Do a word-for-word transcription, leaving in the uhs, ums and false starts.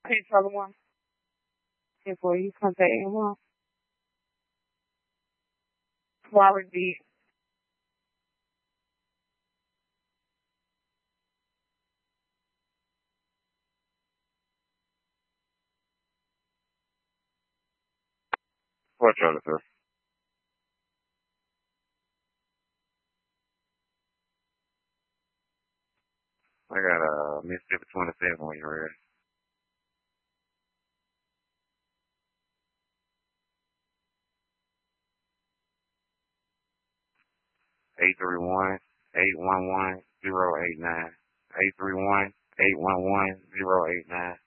Hey, tell them one. Hey, boy, you contact anyone. Robert B. What Jonathan? I got uh Mississippi twenty-seven when you're ready. Eight three one eight one one zero eight nine. Eight three one eight one one zero eight nine.